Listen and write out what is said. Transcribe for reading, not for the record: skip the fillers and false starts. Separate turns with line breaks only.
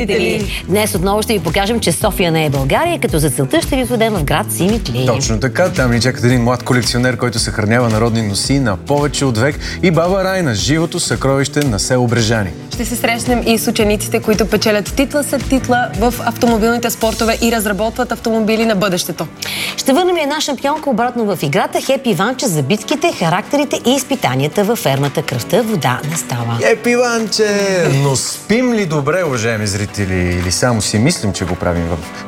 зрители!
Днес отново ще ви покажем, че София не е България, като за целта ще ви отведем в град Симитли.
Точно така, там ни чакат един млад колекционер, който съхранява народни носи на повече от век, и баба Райна, живото съкровище на село Брежани.
Ще се срещнем и с учениците, които печелят титла след титла в автомобилните спортове и разработват автомобили на бъдещето.
Ще върнем една шампионка обратно в играта. Хепи Иванче за битките, характерите и изпитанията във фермата Кръвта вода не става.
Хепи Иванче! Но спим ли добре, уважаеми зрители, или само си мислим, че го правим в